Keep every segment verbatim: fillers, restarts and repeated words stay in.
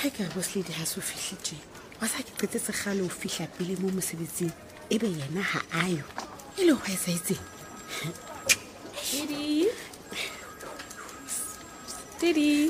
ha ka boss lady ha so fihletse wa sa ke qetse segale o fihla pele mo mosebetsing ebe yena ha ayo ile ho etsaetse Didi Didi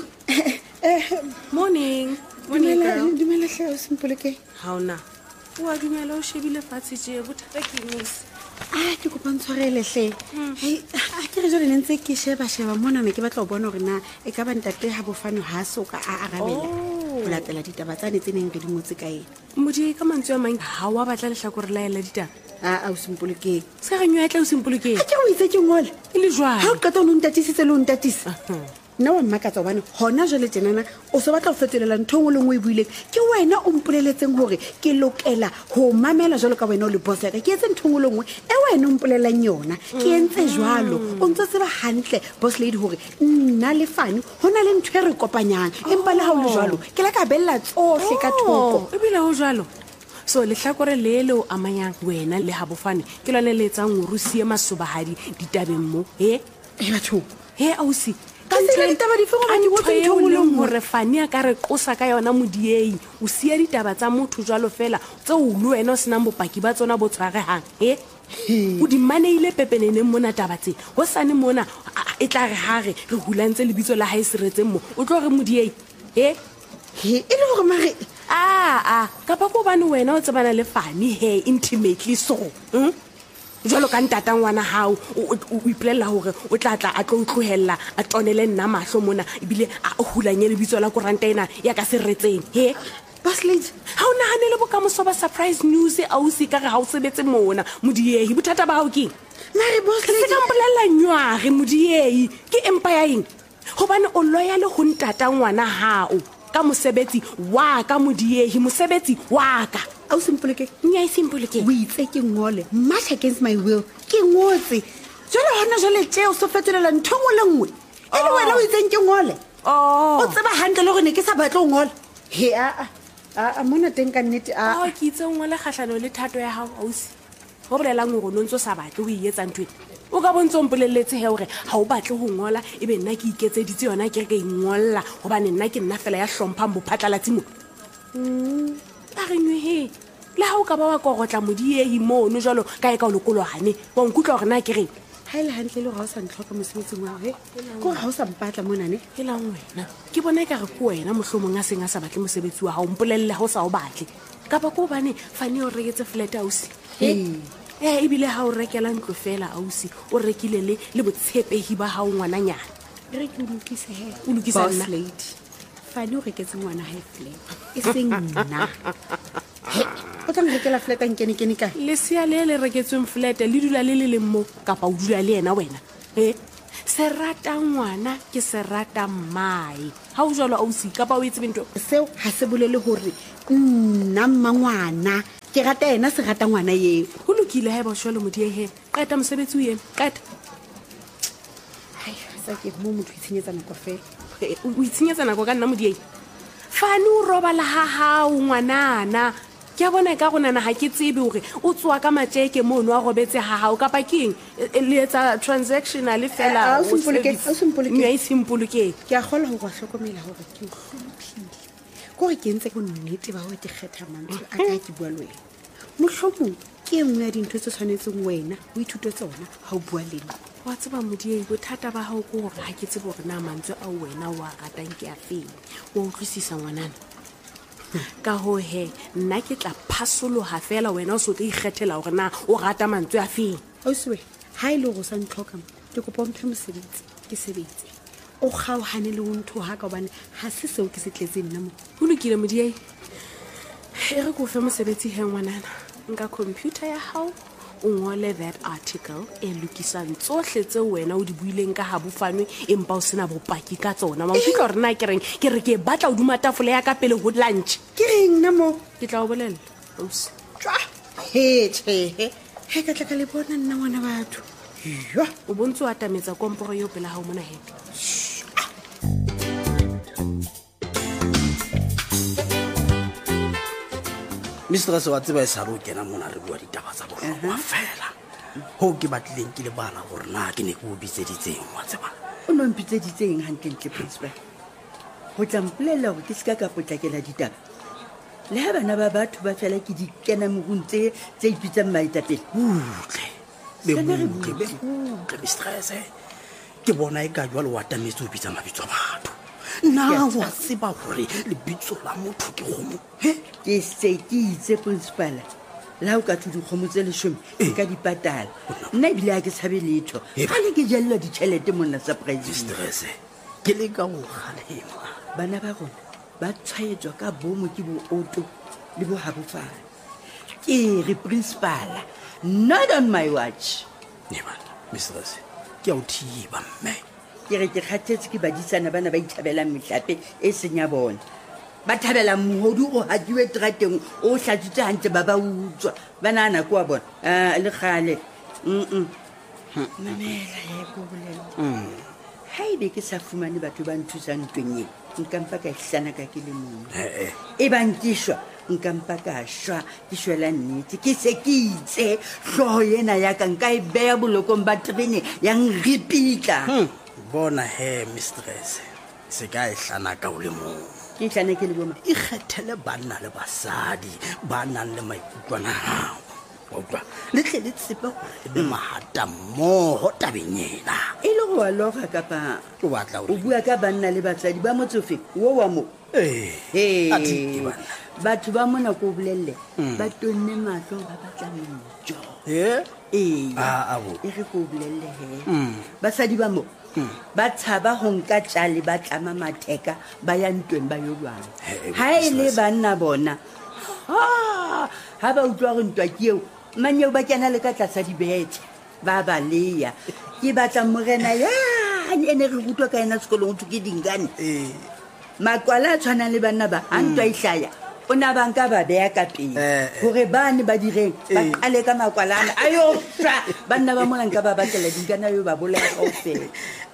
morning morning girl dumela hle o simple ke hauna wa dumela o shebile fatshe je bothata ke nis ah ke go bontshwarele hle hey a ke re jole ntse ke sheba sheba mona ne ke batla go bona gore na e ka ba ntate ha bofano ha soka a arabela go latela ditaba tsa ne tseneng re di motse ka ena modi ka mantswe a mang ha wa batla le hlakore la ela ditaba a a o simple ke se ga nywa tla o simple ke a ke o itse ke ngole e le jwa ha o qeta o ntatisitse le o ntatisa nna wa mmakatsa bana hona jole tjenana o se batla go fetolela ntho ngwe le ngwe e buileng ke wena o mpoleletseng hore ke lokela ho mamela jalo ka wena o le boss ya ka ke etse ntho ngwe le ngwe e wena o mpolelang yona ke entse jwalo o ntse se ba hantle boss lady hore nna le fane hona le ntho e re kopanyang empa le ha o le jwalo ke la ka bella tsohle ka thoko e bile ho jwalo so le hlakore le le o amanyang wena le ha bofane ke lone le etsang o rusie masobahadi ditabeng mo he e batho he ausi ka tsela ditaba di fego ba di botse ntho ngwe le ngwe hore fane a ka re qosa ka yona modieng o sia ditaba tsa motho jwalo fela tse o le wena o senang bopaki ba tsona bo tshwarehang he o di maneile pepeneneng mona taba tse go sane mona e tla re hare re hulantse lebitso la hae seretseng mo o tlo re modieng he he e le gore mare ah ah ka pa go bane wena o tsebana le fane he intimately so hm jalo ka ntata ngwana hao o ipolella hore o tla tla a tlo tlohella a tonele nna mahlo mona ebile a hulanye le bitso la koranta ena ya ka seretseng he boss lady ha ona hanele bokamoso ba surprise news a o se ka re ha o sebetse mona modiehi bothata ba hao ke mare boss lady se ka mpolella nyware modiehi ke empire eng hobane o loyal ho ntata ngwana hao ka mosebetsi wa ka modiehi mosebetsi wa ka au simple ke nya e simple ke o itse ke ngole much against my will ke ngotse jole hona jole tšeo so fetolela ntho ngwe le ngwe e le wena o itseng ke ngole oh o tseba hantle le gore ne ke sa batle o ngole he a a mona teng ka nnete a oh ke itse ngole kgahlano le thato ya hao ausi go bolelang gore no ntse sa batle go ietsa ntwe o ka bontse mpoleletse he gore ha o batle go ngola ebe nna ke iketseditse yona ke re ka ingolla gobane nna ke nna fela ya hlomphang bophatlalatsi mo a re nywe he le ha o ka ba wa korotla modiehi mono jalo ka e ka o lokolwane wa nkutlwa gore na ke reng ha ile hantle le gore ha o sa ntlhoka mosebetsing wa he kore ha o sa mpatla monane e lang wena ke bona e ka re ke wena mohlomong a seng a sa batle mosebetsi wa hao mpolelle ha o sa o batle kapa ko bane fane o reketse flat ausi e eh ebile ha o rekela ntlo fela ausi o rekile le le botshepehi ba hao ngwananyana re ke o lokise he o lokisa nna boss lady fane o reketse ngwana hae flat e seng nna o tla nrekela flat a nkene kene ka lesia le le reketsweng flat le dula le le mo kapa o dula le yena wena eh se rata ngwana ke se rata mmae ha o jalo ausi kapa o etse bento seo ha se bolele hore nna mmangwana ke rata ena se rata ngwana yeo ho lokile ha ba shwele modie he qeta mosebetsi o yena qeta hai sa ke mo motho itshenyetsa nako fela o itshenyetsa nako ka nna modie fane o roba la ha hao ngwanana ke a bona ka gona na ha ke tsebe hore o tswa ka matjeke mono a robetse ha hao kapa keng le etsa transactional fela o simple ke o simple ke e simple ke ke a gola go go hlokomela hore ke o hlomphile gore ke ntse go nnete ba ho ke kgetha mantso a ka ke bua le wena mohlomong ke engwe ya dintho tse tshwanetseng wena o ithute tsona ha o bua le nna wa tseba modie bothata ba hao ke gore ha ke tsebe gore na mantswe a wena wa ratang ke a feng wa utlwisisa ngwanana ka ho he nna ke tla phasoloha fela wena o so tla ikgethela gore na o rata mantswe a feng o swe ha ile go sa ntlhoka ke go pompe mosebetsi ke sebetse o kgaohane le ntho ha ka bana ha se seo ke se tletseng nna mo ho lokile modie e re go fe mosebetsi he ngwanana nka computer ya hao o ngole that article e lokisang tsohle tse wena o di buileng ka ha bofanwe empa o sena bopaki ka tsona wa utlwa re na ke reng ke re ke batla o duma tafole ya ka pele ho lunch ke reng nna mo ke tla o bolella ausi twa he che he ka tla ka le bona nna ngwana batho yo o bontse o atametsa komporo yo pela ha o mona he mistress wa tseba e sa re o kena mona re bua ditaba tsa bohlokwa fela ho ke batlileng ke le bana gore na ke ne ke o bitseditseng wa tseba o no mpitseditseng hantle ntle principal go tla mpolelela gore ke se ka ka potlakela ditaba le ha bana ba batho ba fela ke di kena mogong tse tse ipitsang maetapele butle bebutle bebutle mistresse ke bona e ka jwa le watametse o bitsa mabitso a batho nna wa tseba gore lebitso la motho ke gomo ke se ke itse principala la o ka tse dikgomo tse lesome e ka dipatala nna ebile a ke tshabe letho ga le ke jelelwa ditšhelete monna surprise mistresse ke le ka go galema bana ba rona ba tshwaetswa ka bomo ke booto le bogabofala ke re principala not on my watch nebana mistresse ke a o thiba mme ke re ke kgathetse ke badisana bana ba ithabelang mehlape e seng ya bona ba thabelang mogodu o hadiwe terateng o hlatsitse gantle ba ba utswa ba naana ko wa bona a le gale mm mamela ye ko bolela ha ebe ke sa fumane batho ba nthusang ntweng e nkampa ka ihlana ka ke le mong e bang ke shwa nkampa ka shwa ke shwela nnete ke se ke itse hlooho ena ya ka nka e beya bolokong ba terene yang ripitla bona he mistress se ka e hlana ka o le mong ke ihlane ke le boma e kgethele banna le basadi ba nang le maikutlwana hao opa le tle le tsepe gore le mahata mmoho tabeng ena e le go aloga kapa o batla o bua ka banna le batsadi ba motsofe wo wa mo ee batho ba mona ko bolelle ba tonne matlo ba batla mojo ee ee abo e re ko bolelle he basadi ba mo ba tshaba go nka tšale ba tlama matheka ba ya ntweng ba yo lwana ha e le banna bona ha ba utlwa go ntwa ke eo manyeo ba kena le ka tlasa dibete ba baleya ke batla morena yane ene re rutwa ka ena sekolong go thwe ke dinkane makwala a tshwanang le banna ba a ntwa ihlaya o na banka ba beya ka pele gore bane ba direng ba qale ka makwalana a yo swa banna ba mona nka ba batlela dinkana yo ba bolaya kaofela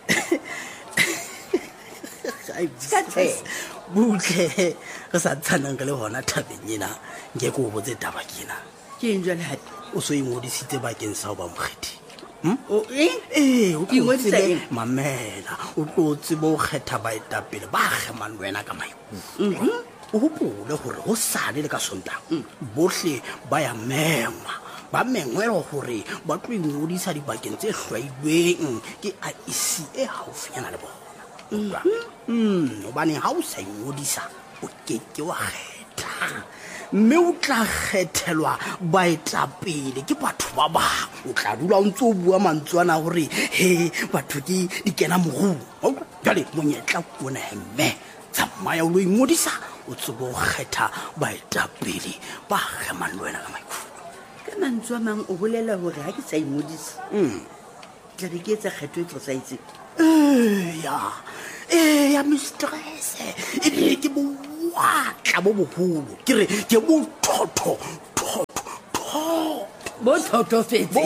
butle re sa tshwanang ka le gona thabeng ena nke ko o botse taba kena ke eng jwale gape o so ingodisitse bakeng sa go ba mokgethi ee o ingodisa eng mamela o tlo tsebe o kgetha baetapele ba gemang le wena ka maikutlo o gopole gore go sale le ka sontang botlhe ba ya mengwa ba mengwela gore ba tlo ingodisa dibakeng tse hlwailweng ke I E C e gaufinyana le bona obaneng ga o sa ingodisa o keke wa kgetha mme o tla kgethelwa baetapele ke batho ba bangwe o tla dula o ntse o bua mantswana gore he batho ke di kena mogong jale monyetla kone mme tsamaya o lo ingodisa o tsebo o kgetha baetapele ba gemang le wena ka maikutlo ka mantswe a mang o bolela gore ga ke sa ingodisa tlabe ke etsa kgetho e tlosaietseng eya eya mistresse ebile ke boatla bo bogolo ke re ke bothotho thotho thotho bo thotofetse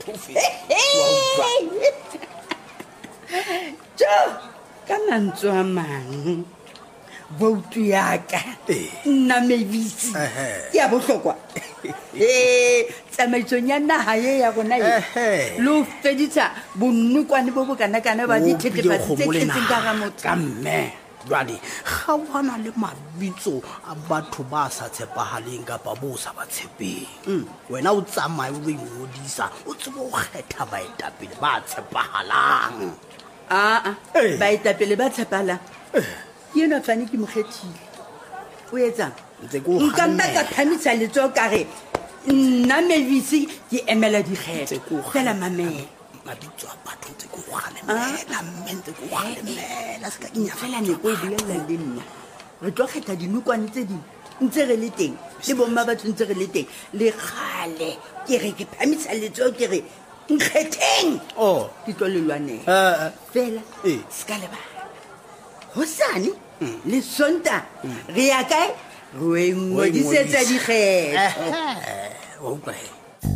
jo ka mantswe a mang voutu yaka nna Mavis ke a bohlokwa eh tsamaitsong ya naha ye ya rona e lo feditsa bonnukwane bo bokanakana ba dithethefatsi tse tletseng ka ga motho ka mme jwale ga wana le mabitso a batho ba sa tshepagaleng kapa bo sa ba tshepeng wena o tsamaye o lo ingodisa o tsebe o kgetha baetapele ba tshepahalang aa baetapele ba tshepahalang ke ena fane ke mokgethile o etsang nka nna ka phamisa letso ka re nna Mavis ke emela dikgetho fela mamela mabitso a batho tse ko galemela mme ntse ko galemela se ka fela ne ko bulela le nna re tlo kgetha dinokwane tse dingwe ntse re le teng le bomma batho ntse re le teng le gale ke re ke phamisa letso ke re nkgetheng o ke tlo le lwaneng fela se ka lebala hosane le sonta re ya kae re ngodisetsa dikgetho wa utlwa he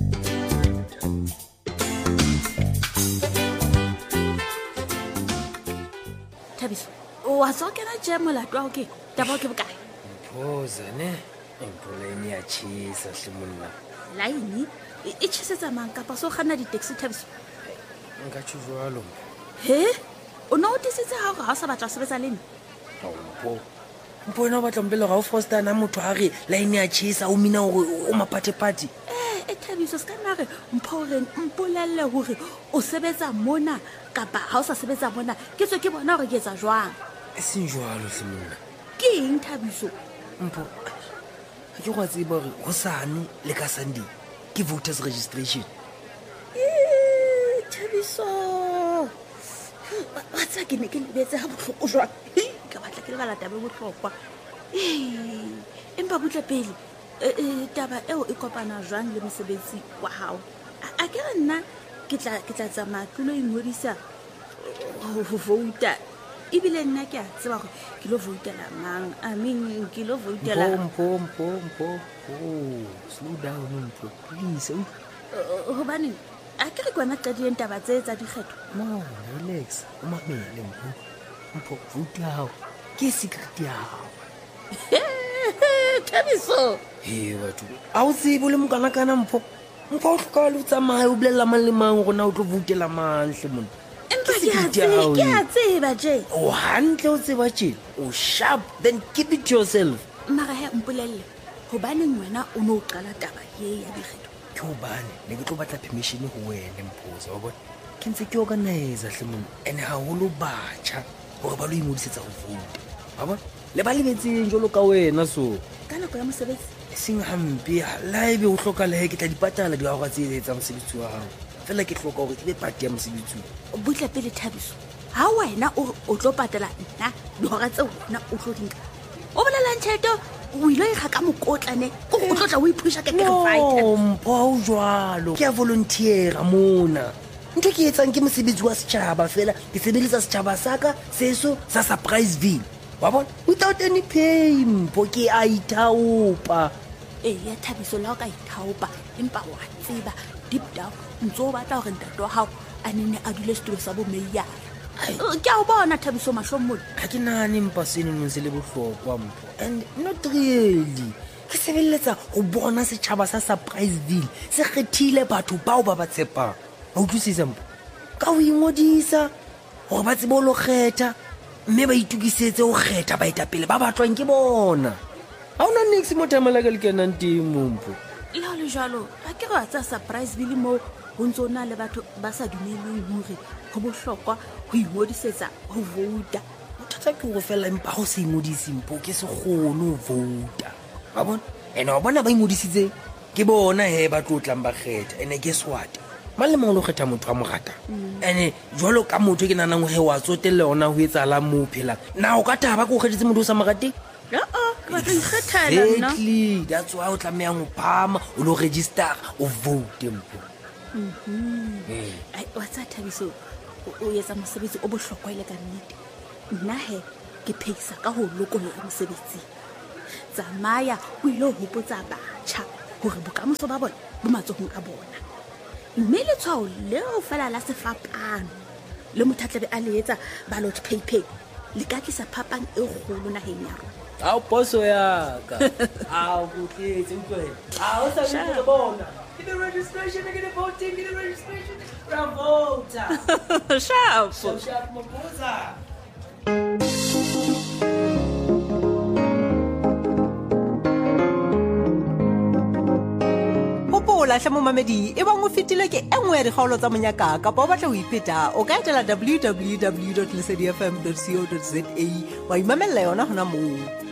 Thabiso wa tso kena je molato wa ke taba ke bokae phozane empoleni ya chisa hlimonna laini e chisetsa mang kapa so gana di taxi Thabiso nka tshujwalo he o no tisitse ha ga sa batla sebetsa le nna Mpho Mpho wena o batla mpele ga o foster na motho a re line ya chisa o mina gore o mapatepate. Eh, e Thabiso se ka nna re mpho re mpolelle hore o sebetsa mona kapa ha o sa sebetsa mona ke tswe ke bona hore ke etsa jwang. E seng jwalo hle monna. Ke eng Thabiso? Mpho ga ke go a tseba gore go sane le ka Sunday ke voters registration. Eh, Thabiso wa tsa ke ne ke lebetse ha bohloko jwang ka batla ke le bala taba e bohlokwa. Eh, empa butla pele taba eo e kopana jwang le mosebetsi wa hao? A ke re nna ke tla ke tla tsamaya ke lo ingodisa ho vouta ebile nna ke a tseba gore ke lo voutela mang. I mean ke lo voutela Mpho Mpho Mpho oh slow down Mpho please. hobane a ke re kwana qadileng taba tse tsa dikgetho. No, relax. O mamele Mpho. Mpho vote ya hao ke secret ya hao. Thabiso He batho a o tsebe le mokana kana Mpho. Mpho o hloka le tsamaya o bolella mang le mang gona o tlo voutela mang hle monna. empa ke a tseba ke a tseba je O hantle o tseba tjena. O sharp then keep it to yourself. mara he mpolelle hobaneng wena o no qala taba ye ya dikgetho? Ke hobane ne ke tlo batla permission ho wena Mphoza wa bona. Ke ntse ke organize hle monna ene ha ho lo batjha gore ba lo ingodisetsa go vote. Wa bona le ba lebetseng jolo ka wena so. Ka nako ya mosebetsi Sing hampe live o hloka le ke tla dipatala di hora tse tsa mosebetsi wa hao. Fela ke hloka hore ke be party ya mosebetsi. o butla pele Thabiso ha wena o o tlo patala nna dihora tseo nna o tlo dinka o bolelang tjhelete o ile e ga ka mokotlane o o tlotla o iphusha ke ke fight. No, Mpho ha o jwalo. Ke a volunteer mona. Ntho ke etsang ke mosebetsi wa setjhaba fela ke sebeletsa setjhaba saka seso sa Surpriseville. Wa bona? Without any pay Mpho ke a ithaopa. Eh ya Thabiso la o ka ithaopa empa wa tseba deep down ntso batla hore ntate wa hao a nene a dule setulo sa bo meya. Ke a o bona Thabiso mahlomong. Ha ke nane mpa sene no se le bohlokwa Mpho and not really. Ke sebeletsa go bona setjhaba sa Surpriseville se kgethile batho bao ba ba tshepang. Ba utlwisisa Mpho ka o ingodisa gore ba tsebe lo kgetha mme ba itukisetse go kgetha ba eta pele ba batlwang ke bona. Ha ona nix mo tamela ka le kenang teng Mpho. Le ha le jalo a ke re wa tsa Surpriseville mo ho ntso na le batho ba sa dumeleng hore ho bohlokwa ho ingodisetsa ho vouta. Bothata ke go fela empa go se ingodisi Mpho ke se kgone ho vouta. Wa bona ene wa bona ba ingodisitse ke bona he ba tlotlang ba kgetha ene ke swat male mo lo kgetha motho a mo rata ene jwalo ka motho ke nanang he wa tsotelle ona ho etsala mo phela na o ka taba go kgethetse motho sa mogate. Ya a ka tla ikgethela nna. Exactly, that's why o tlameha go phama o lo register o vote Mpho. Ai wa tsa Thabiso o etsa mosebetsi o bohlokwa ile ka nnete. Nna he ke phekisa ka ho lokolla mosebetsi. Tsamaya o ile ho hopotsa batjha hore bokamoso ba bona bo matsohong a bona. Mme le tshwao leo fela la sefapano le mothatlabe a le etsa ballot paper le ka tlisa phapang e kgolo naheng ya rona. A o poso ya ka a o butletse utlwe a o sa le bona ke the registration ke the voting ke the registration ra voter Sharp. sharp Mphoza. Hopola hle momamedi e bang o fetile ke engwe ya dikgaolo tsa monyaka kapa o batla ho ipheta o ka etela w w w dot lesedi f m dot co dot za wa imamella yona hona moo.